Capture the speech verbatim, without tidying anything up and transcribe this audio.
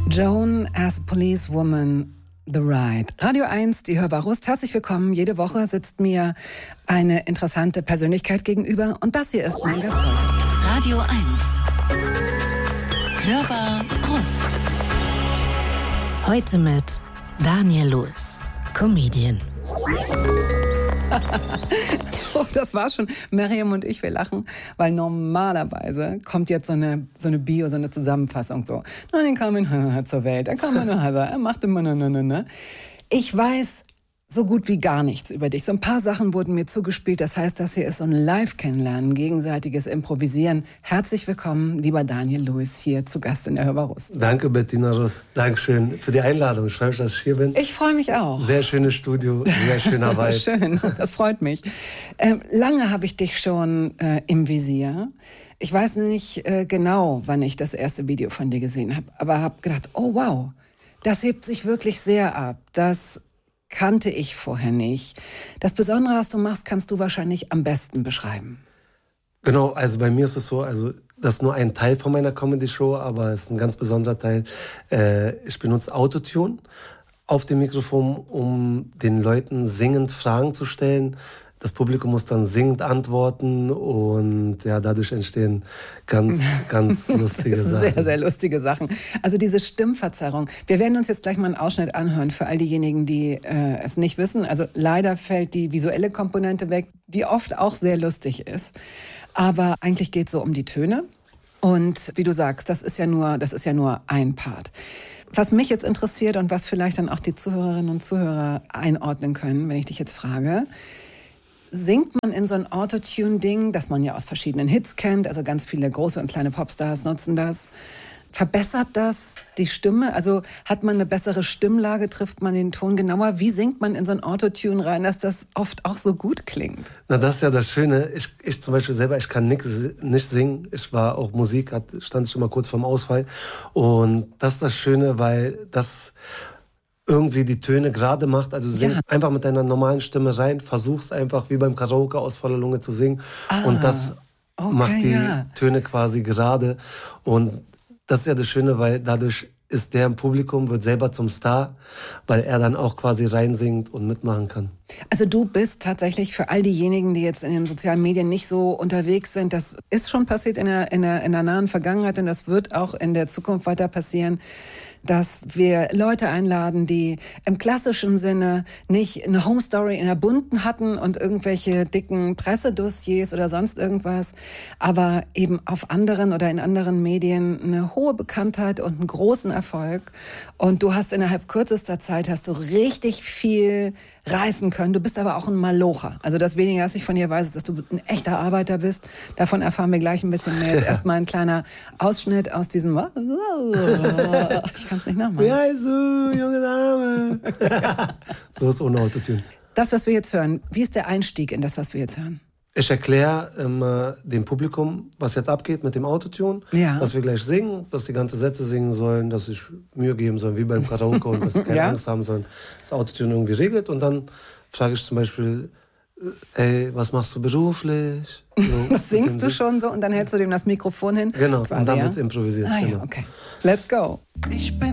Joan as a Policewoman, The Ride. Radio eins, die Hörbar Rust. Herzlich willkommen. Jede Woche sitzt mir eine interessante Persönlichkeit gegenüber. Und das hier ist mein Gast heute. Radio eins. Hörbar Rust. Heute mit Daniel Lewis, Comedian. Oh, das war schon. Miriam und ich, wir lachen, weil normalerweise kommt jetzt so eine, so eine Bio, so eine Zusammenfassung so. Nein, den kam in zur Welt, er kam in er macht immer ne, ne, ne, ne. Ich weiß so gut wie gar nichts über dich. So ein paar Sachen wurden mir zugespielt. Das heißt, das hier ist so ein Live-Kennenlernen, gegenseitiges Improvisieren. Herzlich willkommen, lieber Daniel Lewis, hier zu Gast in der Hörbar Rust. Danke, Bettina Rust. Dankeschön für die Einladung. Ich freue mich, dass ich hier bin. Ich freue mich auch. Sehr schönes Studio, sehr schöner Vibe. Schön, das freut mich. Ähm, lange habe ich dich schon äh, im Visier. Ich weiß nicht äh, genau, wann ich das erste Video von dir gesehen habe, aber habe gedacht, oh wow, das hebt sich wirklich sehr ab. Das kannte ich vorher nicht. Das Besondere, was du machst, kannst du wahrscheinlich am besten beschreiben. Genau, also bei mir ist es so, also das ist nur ein Teil von meiner Comedy-Show, aber es ist ein ganz besonderer Teil. Äh, ich benutze Autotune auf dem Mikrofon, um den Leuten singend Fragen zu stellen. Das Publikum muss dann singend antworten und ja, dadurch entstehen ganz, ganz lustige Sachen. Sehr, sehr lustige Sachen. Also diese Stimmverzerrung. Wir werden uns jetzt gleich mal einen Ausschnitt anhören für all diejenigen, die äh, es nicht wissen. Also leider fällt die visuelle Komponente weg, die oft auch sehr lustig ist. Aber eigentlich geht es so um die Töne. Und wie du sagst, das ist ja nur, das ist ja nur ein Part. Was mich jetzt interessiert und was vielleicht dann auch die Zuhörerinnen und Zuhörer einordnen können, wenn ich dich jetzt frage: Singt man in so ein Autotune-Ding, das man ja aus verschiedenen Hits kennt, also ganz viele große und kleine Popstars nutzen das. Verbessert das die Stimme? Also hat man eine bessere Stimmlage, trifft man den Ton genauer? Wie singt man in so ein Autotune rein, dass das oft auch so gut klingt? Na, das ist ja das Schöne. Ich, ich zum Beispiel selber, ich kann nix, nicht singen. Ich war auch Musik, hat, stand schon mal kurz vorm Ausfall. Und das ist das Schöne, weil das irgendwie die Töne gerade macht. Also du singst ja einfach mit deiner normalen Stimme rein, versuchst einfach wie beim Karaoke aus voller Lunge zu singen. Ah, und das okay, macht die ja. Töne quasi gerade. Und das ist ja das Schöne, weil dadurch ist der im Publikum, wird selber zum Star, weil er dann auch quasi reinsingt und mitmachen kann. Also du bist tatsächlich für all diejenigen, die jetzt in den sozialen Medien nicht so unterwegs sind, das ist schon passiert in der, in der, in der nahen Vergangenheit und das wird auch in der Zukunft weiter passieren, dass wir Leute einladen, die im klassischen Sinne nicht eine Home Story in der bunten hatten und irgendwelche dicken Pressedossiers oder sonst irgendwas, aber eben auf anderen oder in anderen Medien eine hohe Bekanntheit und einen großen Erfolg. Und du hast innerhalb kürzester Zeit hast du richtig viel reißen können. Du bist aber auch ein Malocher. Also das Wenige, was ich von dir weiß, ist, dass du ein echter Arbeiter bist. Davon erfahren wir gleich ein bisschen mehr. Jetzt erstmal ein kleiner Ausschnitt aus diesem... Ich kann es nicht nachmachen. Wie heißt du, junge Dame? So ist ohne Autotune. Das, was wir jetzt hören, wie ist der Einstieg in das, was wir jetzt hören? Ich erkläre ähm, dem Publikum, was jetzt abgeht mit dem Autotune, ja. Dass wir gleich singen, dass die ganze Sätze singen sollen, dass sie sich Mühe geben sollen, wie beim Karaoke und dass sie keine ja? Angst haben sollen, das Autotune irgendwie regelt. Und dann frage ich zum Beispiel, ey, was machst du beruflich? So, das singst du schon so und dann hältst du dem das Mikrofon hin? Genau, quasi, und dann ja? wird's improvisiert. Ah, genau. ja, okay. Let's go. Ich bin